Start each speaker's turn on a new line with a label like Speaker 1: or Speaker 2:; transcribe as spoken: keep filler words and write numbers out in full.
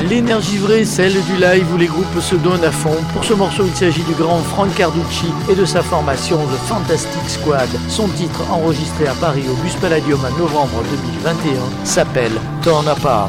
Speaker 1: L'énergie vraie, celle du live où les groupes se donnent à fond. Pour ce morceau, il s'agit du grand Frank Carducci et de sa formation The Fantastic Squad. Son titre, enregistré à Paris au Bus Palladium en novembre deux mille vingt et un, s'appelle Torn Apart.